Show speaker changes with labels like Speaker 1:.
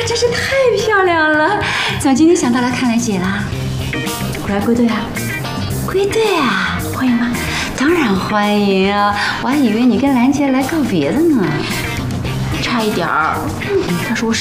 Speaker 1: 真是太漂亮了！怎么今天想到来看兰姐啦？我来归队啊？归队啊？欢迎吗？当然欢迎啊！我还以为你跟兰姐来告别的呢。
Speaker 2: 差一点儿。他说我